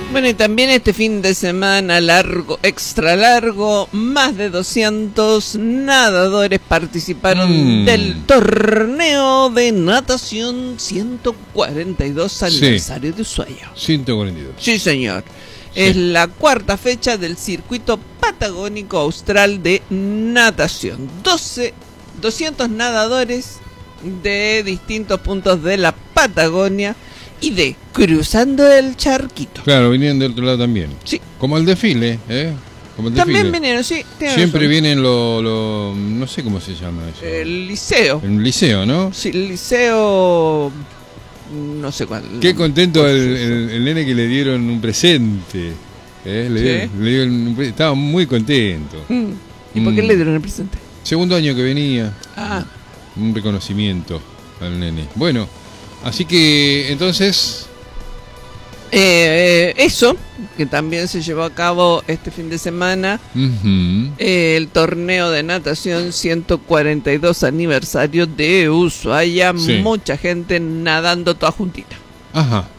Bueno, y también este fin de semana largo, extra largo, más de 200 nadadores participaron del torneo de natación 142 aniversario de Ushuaia. 142. Sí, señor. Sí. Es la cuarta fecha del circuito patagónico austral de natación. 200 nadadores de distintos puntos de la Patagonia y de cruzando el charquito. Claro, vinieron del otro lado también. Sí. Como el desfile, ¿eh? Como el También desfile. vinieron, sí. Siempre vienen no sé cómo se llama eso. El liceo. El liceo, ¿no? Sí, el liceo. No sé cuál. Qué contento el nene que le dieron un presente. Estaba muy contento. ¿Y por qué le dieron el presente? Segundo año que venía. Ah. Un reconocimiento al nene. Bueno, así que entonces... eso, que también se llevó a cabo este fin de semana, el torneo de natación 142 aniversario de Ushuaia, sí. Mucha gente nadando toda juntita. Ajá.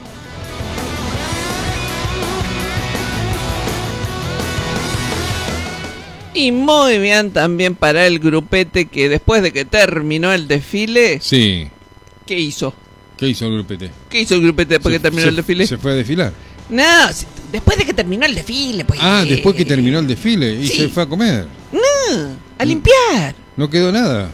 Y muy bien también para el grupete que después de que terminó el desfile, sí. ¿Qué hizo? ¿Qué hizo el grupete? ¿Qué hizo el grupete después que terminó el desfile? ¿Se fue a desfilar? No, después de que terminó el desfile, pues. Ah, después que terminó el desfile y se fue a comer. No, a limpiar. No quedó nada.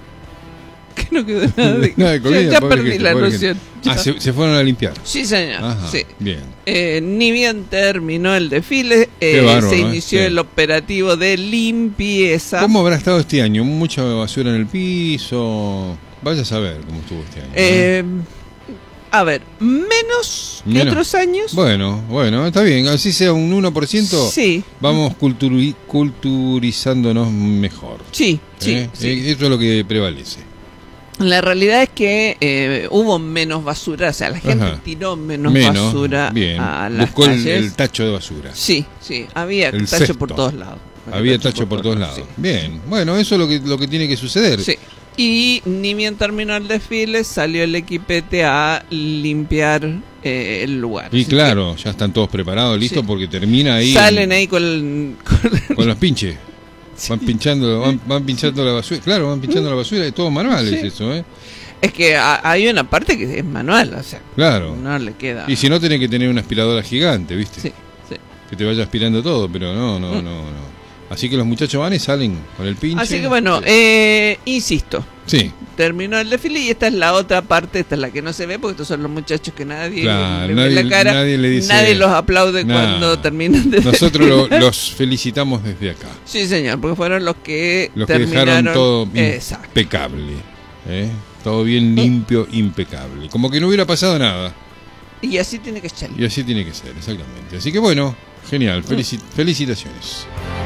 Que no quedó nada de, nada de comida. Ya perdí la noción. Ah, se fueron a limpiar. Sí, señor. Ajá, sí. Bien. Ni bien terminó el desfile, bárbaro, se inició sí. el operativo de limpieza. ¿Cómo habrá estado este año? ¿Mucha basura en el piso? Vaya a saber cómo estuvo este año. A ver, menos que otros años. Bueno, está bien. Así sea un 1%, sí. Vamos culturizándonos mejor. Sí, sí. Eso es lo que prevalece. La realidad es que hubo menos basura, o sea, la gente tiró menos basura bien. a las Buscó calles. el tacho de basura. Sí, había el tacho cesto. por todos lados. Había tacho por todos lados. Sí. Bien, bueno, eso es lo que tiene que suceder. Sí. Y ni bien terminó el desfile, salió el equipete a limpiar el lugar. Y claro, ya están todos preparados, listos, porque termina ahí. Salen ahí con los pinches. Van pinchando la basura. Claro, van pinchando la basura. Es todo manual, es eso, ¿eh? Es que hay una parte que es manual, o sea. Claro. No le queda. Y si no, tenés que tener una aspiradora gigante, ¿viste? Sí. Que te vaya aspirando todo, pero no. Así que los muchachos van y salen con el pinche. Así que bueno, insisto. Sí. Terminó el desfile y esta es la otra parte, esta es la que no se ve porque estos son los muchachos que nadie le ve la cara, nadie los aplaude cuando terminan de Nosotros los felicitamos desde acá. Sí, señor, porque fueron los que dejaron todo impecable, todo bien limpio, impecable, como que no hubiera pasado nada. Y así tiene que ser. Y así tiene que ser, exactamente. Así que bueno, genial, felicitaciones.